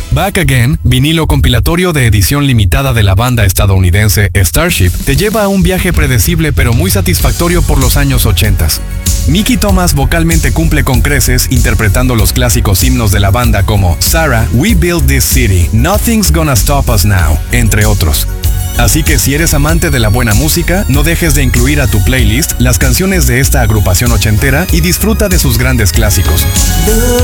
Back Again, vinilo compilatorio de edición limitada de la banda estadounidense Starship, te lleva a un viaje predecible pero muy satisfactorio por los años 80. Mickey Thomas vocalmente cumple con creces interpretando los clásicos himnos de la banda como Sarah, We Built This City, Nothing's Gonna Stop Us Now, entre otros. Así que si eres amante de la buena música, no dejes de incluir a tu playlist las canciones de esta agrupación ochentera y disfruta de sus grandes clásicos.